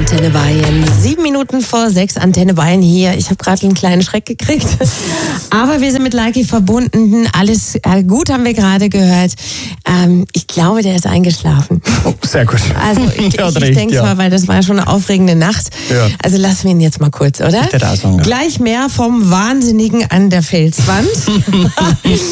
Antenne Bayern. 7:07 Antenne Bayern hier. Ich habe gerade einen kleinen Schreck gekriegt. Aber wir sind mit Lucky verbunden. Alles gut, haben wir gerade gehört. Ich glaube, der ist eingeschlafen. Oh, sehr gut. Also ich denke mal, weil das war schon eine aufregende Nacht. Ja. Also lassen wir ihn jetzt mal kurz, oder? Ich würde auch sagen, ja. Gleich mehr vom Wahnsinnigen an der Felswand.